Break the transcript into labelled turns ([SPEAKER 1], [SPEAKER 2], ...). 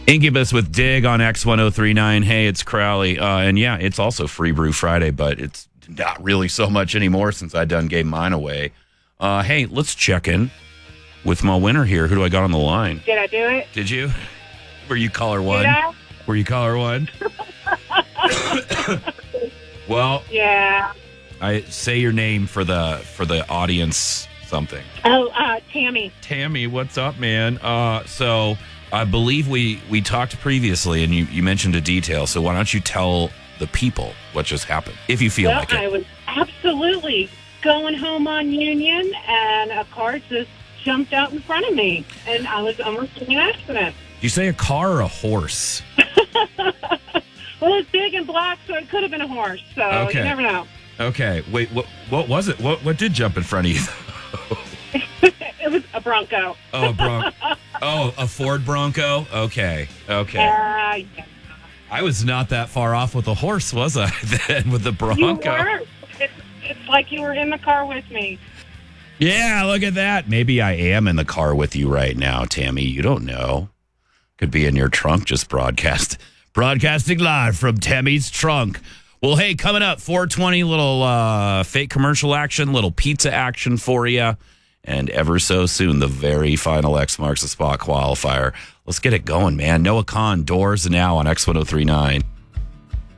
[SPEAKER 1] Incubus with Dig on X1039. Hey, it's Crowley. And yeah, it's also Free Brew Friday, but it's not really so much anymore since I done gave mine away. Hey, let's check in with my winner here. Who do I got on the line?
[SPEAKER 2] Did I do it?
[SPEAKER 1] Did you? Were you caller one?
[SPEAKER 2] Did I?
[SPEAKER 1] Were you caller one? Well,
[SPEAKER 2] Yeah.
[SPEAKER 1] I say your name for the audience something.
[SPEAKER 2] Oh, Tammy.
[SPEAKER 1] Tammy, what's up, man? So I believe we talked previously and you mentioned a detail. So why don't you tell the people what just happened, if you feel like it?
[SPEAKER 2] I was absolutely going home on Union, and a car just jumped out in front of me, and I was almost in an accident.
[SPEAKER 1] Did you say a car or a horse?
[SPEAKER 2] Well, it's big and black, so it could have been a horse. So
[SPEAKER 1] Okay.
[SPEAKER 2] You never know.
[SPEAKER 1] Okay, wait, what was it? What did jump in front of you?
[SPEAKER 2] It was a Bronco.
[SPEAKER 1] Oh, a Ford Bronco? Okay.
[SPEAKER 2] Yeah.
[SPEAKER 1] I was not that far off with the horse, was I, then, with the
[SPEAKER 2] You
[SPEAKER 1] Bronco?
[SPEAKER 2] were. It's like you were in the car with me.
[SPEAKER 1] Yeah, look at that. Maybe I am in the car with you right now, Tammy. You don't know. Could be in your trunk just broadcasting live from Tammy's trunk. Well, hey, coming up, 420, little fake commercial action, little pizza action for you. And ever so soon, the very final X Marks the Spot qualifier. Let's get it going, man. Noah Khan, Doors now on X1039.